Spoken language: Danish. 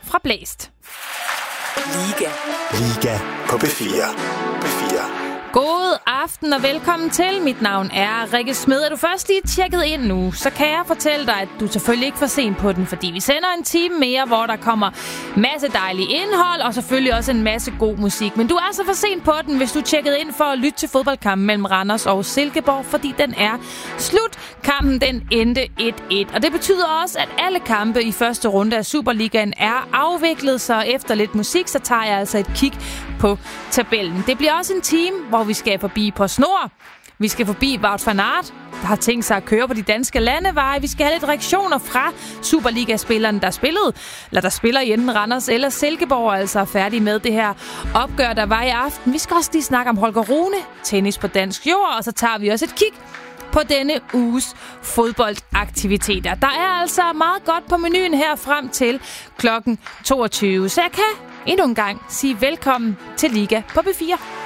fra Blæst. Liga på B4. God aften og velkommen til. Mit navn er Rikke Smed. Er du først lige tjekket ind nu, så kan jeg fortælle dig, at du selvfølgelig ikke får sent på den, fordi vi sender en time mere, hvor der kommer masse dejlig indhold og selvfølgelig også en masse god musik. Men du er så for sent på den, hvis du tjekket ind for at lytte til fodboldkampen mellem Randers og Silkeborg, fordi den er slut. Kampen den endte 1-1, og det betyder også, at alle kampe i første runde af Superligaen er afviklet, så efter lidt musik, så tager jeg altså et kig på tabellen. Det bliver også en time, hvor vi skal forbi på Snor. Vi skal forbi Wout van Aert, der har tænkt sig at køre på de danske landeveje. Vi skal have lidt reaktioner fra Superliga-spillerne, der spiller i enten Randers eller Silkeborg, altså er færdige med det her opgør, der var i aften. Vi skal også lige snakke om Holger Rune, tennis på dansk jord, og så tager vi også et kig på denne uges fodboldaktiviteter. Der er altså meget godt på menuen her frem til klokken 22, så jeg kan endnu en gang sige velkommen til Liga på B4.